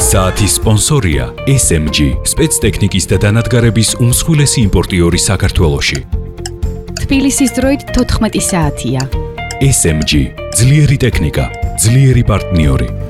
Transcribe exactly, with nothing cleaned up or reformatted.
საათის სპონსორია ეს ემ ჯი, სპეცტექნიკის და დანადგარების უმსხვილესი იმპორტიორი საქართველოში. თბილისის დროით თოთხმეტი საათია. ეს ემ ჯი, ძლიერი ტექნიკა, ძლიერი პარტნიორი.